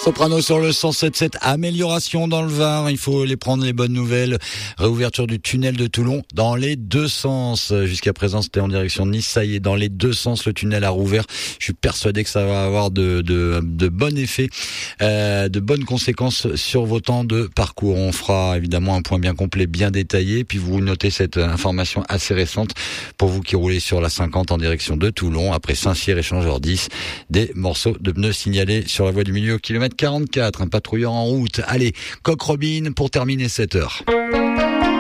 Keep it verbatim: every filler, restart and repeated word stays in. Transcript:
Soprano sur le cent sept sept, amélioration dans le Var, il faut les prendre les bonnes nouvelles. Réouverture du tunnel de Toulon dans les deux sens. Jusqu'à présent, c'était en direction de Nice. Ça y est, dans les deux sens, le tunnel a rouvert. Je suis persuadé que ça va avoir de, de, de bons effets, euh, de bonnes conséquences sur vos temps de parcours. On fera évidemment un point bien complet, bien détaillé. Puis vous notez cette information assez récente pour vous qui roulez sur la cinquante en direction de Toulon. Après Saint-Cyr, échangeur dix, des morceaux de pneus signalés sur la voie du milieu, kilomètre quarante-quatre, un patrouilleur en route. Allez, Coq Robin pour terminer cette heure.